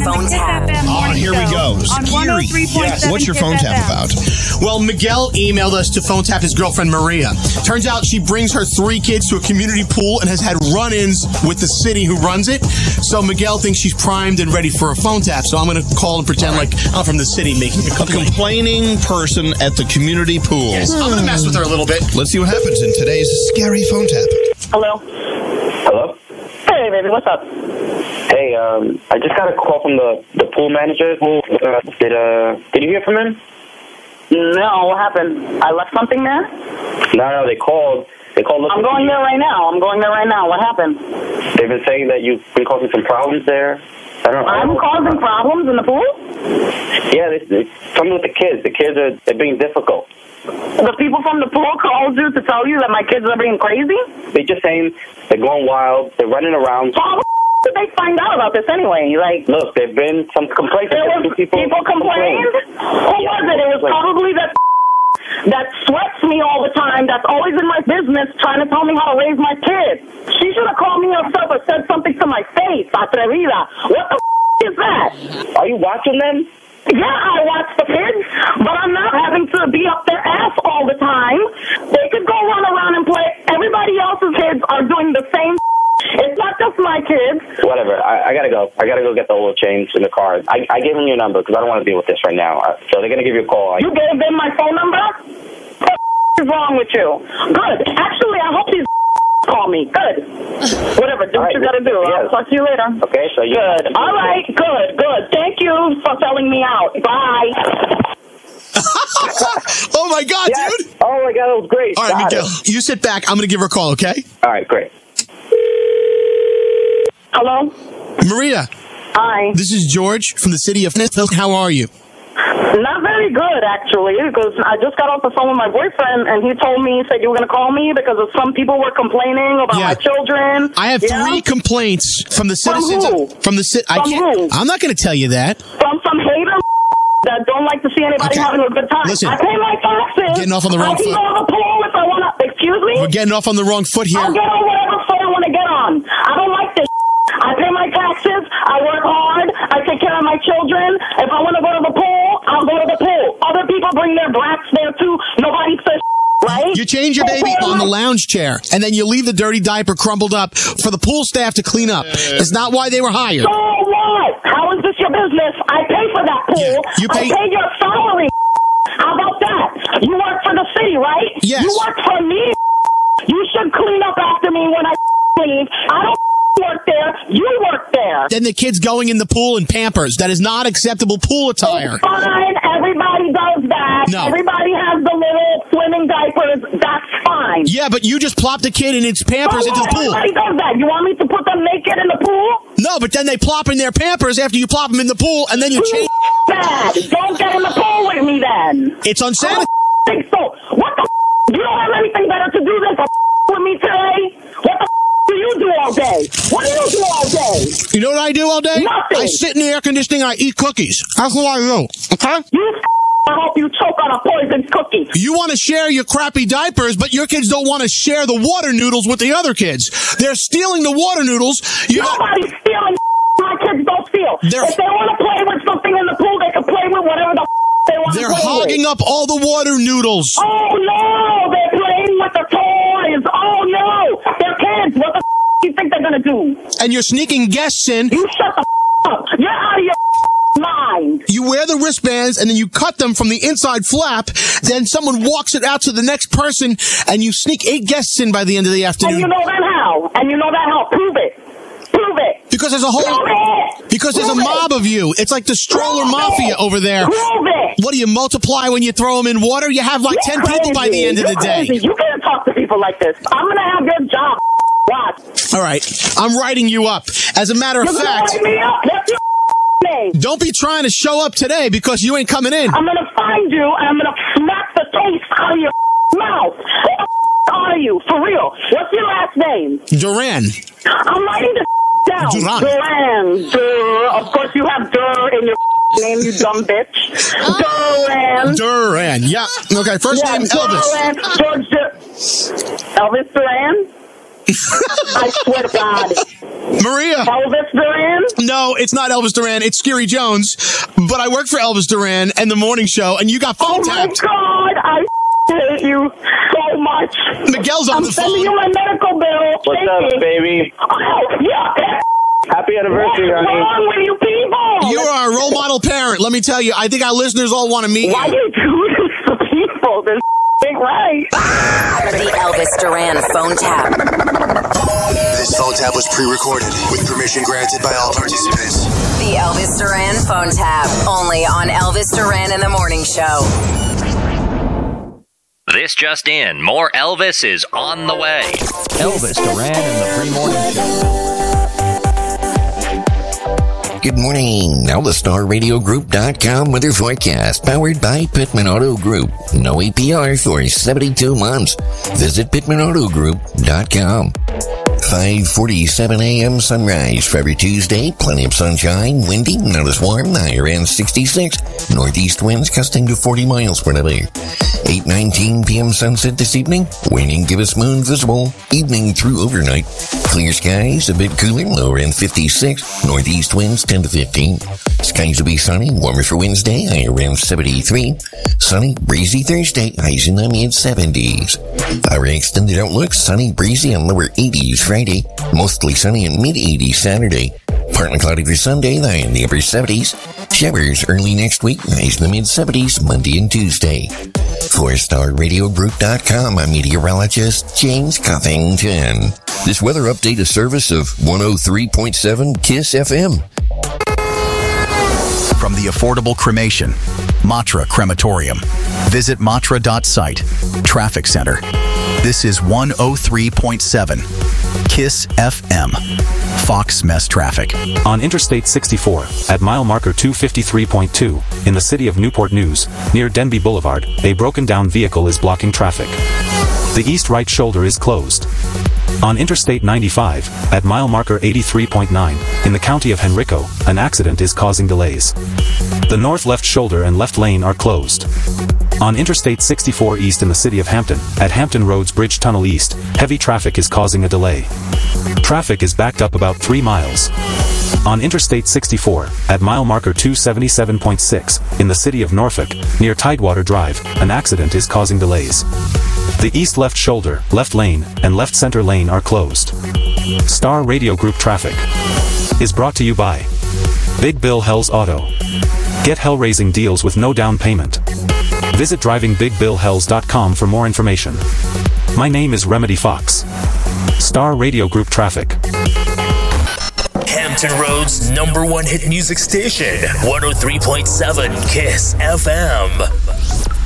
phone tap. Oh, here we go. On Scary. 103.7 What's your phone Kiss tap FM. about? Well, Miguel emailed us to phone tap his girlfriend Maria. Turns out she brings her 3 kids to a community pool and has had run-ins with the city who runs it. So Miguel thinks she's primed and ready for a phone tap. So I'm going to call and pretend like I'm from the city making a A complaint. complaining person at the community pool. Yes, I'm going to mess with her a little bit. Let's see what happens in today's scary phone tap. Hello. Hello? Hey, baby, what's up? Hey, I just got a call from the pool manager. Did you hear from him? No, what happened? I left something there? No, they called. I'm going there right now. What happened? They've been saying that you've been causing some problems there. I'm causing problems in the pool? Yeah, something with the kids. The kids they're being difficult. The people from the pool called you to tell you that my kids are being crazy? They're just saying they're going wild. They're running around. So how did they find out about this anyway? Like, look, there've been some complaints. there was people complained? Who was it? It was probably that sweats me all the time, that's always in my business trying to tell me how to raise my kids. She should have called me herself or said something to my face, atrevida. What the is that? Are you watching them? Yeah, I watch the kids, but I'm not having to be up their ass all the time. They could go run around and play. Everybody else's kids are doing the same. It's not just my kids. Whatever. I gotta go. I gotta go get the oil change in the car. I gave them your number because I don't want to deal with this right now. So they're gonna give you a call. You gave them my phone number? What the is wrong with you? Good. Actually, I hope these call me. Good. Whatever. Do what you gotta do. I'll talk to you later. Okay. So you. Good. All right. Good. Thank you for selling me out. Bye. Oh, my God, Yes. dude. Oh, my God. That was great. All right, Got Miguel, it. you sit back. I'm going to give her a call, okay? All right. Great. Hello? Maria, Hi. this is George from the city of Smithville. How are you? Not very good, actually, because I just got off the phone with my boyfriend, and he told me, he said you were going to call me because of some people were complaining about my children. I have 3 complaints from the citizens. who? From the who? I'm not going to tell you that. From some hater that don't like to see anybody Okay. having a good time. Listen, I pay my taxes. getting off on the wrong I can foot. go to the pool if I want to. Excuse me? We're getting off on the wrong foot here. I'll get on whatever foot I want to get on. I don't like this. I pay my taxes. I work hard. I take care of my children. If I want to go to the pool, I'll go to the pool. Other people bring their brats there too. Nobody says right? You change your baby on the lounge chair, and then you leave the dirty diaper crumpled up for the pool staff to clean up. It's not why they were hired. So what? How is this your business? I pay for that pool. Yeah, you pay- I pay your salary. How about that? You work for the city, right? Yes. You work for me. You should clean up after me when I leave. I don't work there. You work there. Then the kids going in the pool in Pampers. That is not acceptable pool attire. Fine. Everybody does that. No. Everybody has the little swimming diapers. That's fine. Yeah, but you just plopped a kid in its Pampers into the pool. Everybody does that. You want me to put them naked in the pool? No, but then they plop in their Pampers after you plop them in the pool, and then you change. Bad. Don't get in the pool with me then. It's I unsanitary. don't think so. What the You don't have anything better to do than to with me today? What the do you do all day? What do you do all day? You know what I do all day? Nothing. I sit in the air conditioning. I eat cookies. That's what I do. Okay? I hope you choke on a poisoned cookie. You want to share your crappy diapers, but your kids don't want to share the water noodles with the other kids. They're stealing the water noodles. Nobody's stealing. My kids don't steal. They're- If they want to play with something in the pool, they can play with whatever the they want to They're play hogging with. up all the water noodles. Oh no! They're playing with the toys. Oh no! They're kids. What the do you think they're gonna do? And you're sneaking guests in. You shut the up. You're out of your mind. You wear the wristbands and then you cut them from the inside flap. Then someone walks it out to the next person and you sneak 8 guests in by the end of the And afternoon. you know that how? And you know that how? Prove it. Prove it. Because there's a Prove whole, it. because there's a Prove it. mob of you. It's like the stroller Prove mafia it. over there. Prove it. What do you multiply when you throw them in water? You have like 10 people by the end of the day. You can't talk to people like this. I'm gonna have your job. Watch. All right. I'm writing you up. As a matter of You're gonna fact, write me up. That's your name. don't be trying to show up today because you ain't coming in. I'm gonna find you and I'm gonna smack the taste out of your mouth. What the are you? For real. What's your last name? Duran. I'm writing this down. Duran. Duran. Of course you have Dur in your name, you dumb bitch. Duran. Duran. Yeah. Okay. First Yeah, name Elvis. Duran. George Elvis Duran? I swear to God. Maria. Elvis Duran? No, it's not Elvis Duran. It's Scary Jones. But I work for Elvis Duran and the morning show, and you got phone tapped. Oh, my God. I hate you so much. Miguel's on the phone. I'm sending you my medical bill. What's up, baby? Oh, yeah. Happy anniversary, What's honey. wrong with you people? You are a role model parent. Let me tell you, I think our listeners all want to meet Why do you. you do this to people? This ain't right. The Elvis Duran phone tap. This phone tap was pre-recorded with permission granted by all participants. The Elvis Duran phone tap. Only on Elvis Duran in the Morning Show. This just in. More Elvis is on the way. Elvis Duran and the Pre-Morning Show. Good morning. Now the StarRadioGroup.com weather forecast, powered by Pittman Auto Group. No APR for 72 months. Visit PittmanAutoGroup.com. 5:47 a.m. sunrise for every Tuesday. Plenty of sunshine, windy, not as warm. Higher end 66. Northeast winds gusting to 40 miles per hour. 8:19 p.m. sunset this evening. Waning gibbous moon visible. Evening through overnight. Clear skies, a bit cooler. Lower end 56. Northeast winds 10 to 15. Skies will be sunny. Warmer for Wednesday. Higher end 73. Sunny, breezy Thursday. Highs in the mid 70s. Our extended outlook. Sunny, breezy, and lower 80s Friday. Mostly sunny and mid 80s Saturday. Partly cloudy for Sunday. High in the upper 70s. Showers early next week. Highs in the mid 70s Monday and Tuesday. For StarRadioGroup.com, I'm meteorologist James Covington. This weather update is service of 103.7 KISS FM. From the affordable cremation, Matra Crematorium. Visit matra.site. Traffic Center. This is 103.7 KISS FM. Fox Mess Traffic. On Interstate 64, at mile marker 253.2, in the city of Newport News, near Denby Boulevard, a broken-down vehicle is blocking traffic. The east right shoulder is closed. On Interstate 95, at mile marker 83.9, in the county of Henrico, an accident is causing delays. The north left shoulder and left lane are closed. On Interstate 64 east in the city of Hampton, at Hampton Roads Bridge Tunnel East, heavy traffic is causing a delay. Traffic is backed up about 3 miles. On Interstate 64, at mile marker 277.6, in the city of Norfolk, near Tidewater Drive, an accident is causing delays. The east left shoulder, left lane, and left center lane are closed. Star Radio Group traffic is brought to you by Big Bill Hells Auto. Get hell-raising deals with no down payment. Visit drivingbigbillhells.com for more information. My name is Remedy Fox. Star Radio Group traffic. Hampton Roads' #1 hit music station, 103.7 KISS FM.